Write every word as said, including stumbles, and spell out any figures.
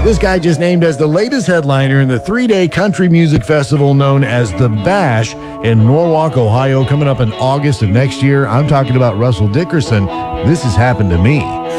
This guy just named as the latest headliner in the three-day country music festival known as The Bash in Norwalk, Ohio, coming up in August of next year. I'm talking about Russell Dickerson. This has happened to me.